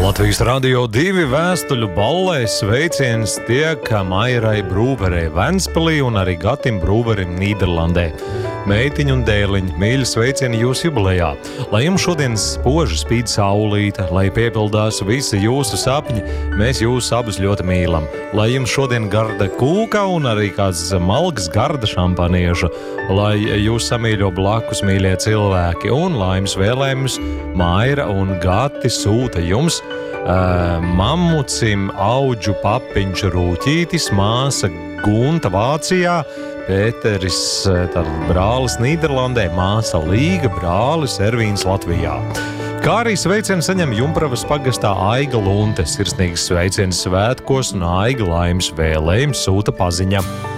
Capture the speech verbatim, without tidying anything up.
Latvijas Radio divi vēstuļu ballē sveiciens tiek Mairai Brūverei Ventspilī un arī Gatim Brūverim Nīderlandē. Meitiņu un dēliņi, mīļi sveicieni jūsu jubilejā. Lai jums šodien spoži spīd saulīte, lai piepildās visi jūsu sapņi, mēs jūs abus ļoti mīlam. Lai jums šodien garda kūka un arī kāds malks garda šampanieša, lai jūs samīļo blakus mīļie cilvēki un laimes vēlējumus Maira un Gati sūta jums. Uh, mammucim Audžu papiņš Rūķītis, māsa Gunta Vācijā, Pēteris, tad brālis Nīderlandē, māsa Līga, brālis Ervīns Latvijā. Kā arī sveicienu saņem Jumpravas pagastā Aiga Lunte, sirsnīgs sveiciens svētkos un Aiga laimes vēlējums sūta paziņa.